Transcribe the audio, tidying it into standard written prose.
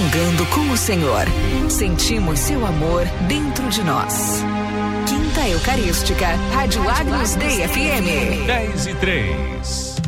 comungando com o Senhor. Sentimos seu amor dentro de nós. Quinta Eucarística, Rádio Agnus Dei FM. 10:03.